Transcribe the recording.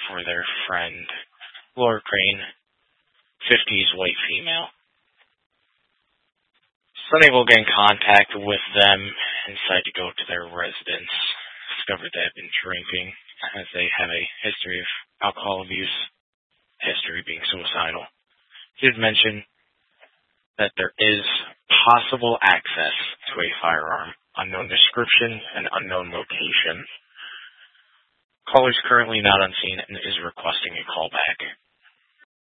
for their friend Laura Crane, 50s white female. Was unable to get in contact with them and decided to go to their residence. Discovered they had been drinking as they have a history of alcohol abuse, history being suicidal. She did mention that there is possible access to a firearm, unknown description and unknown location. Caller is currently not on scene and is requesting a callback.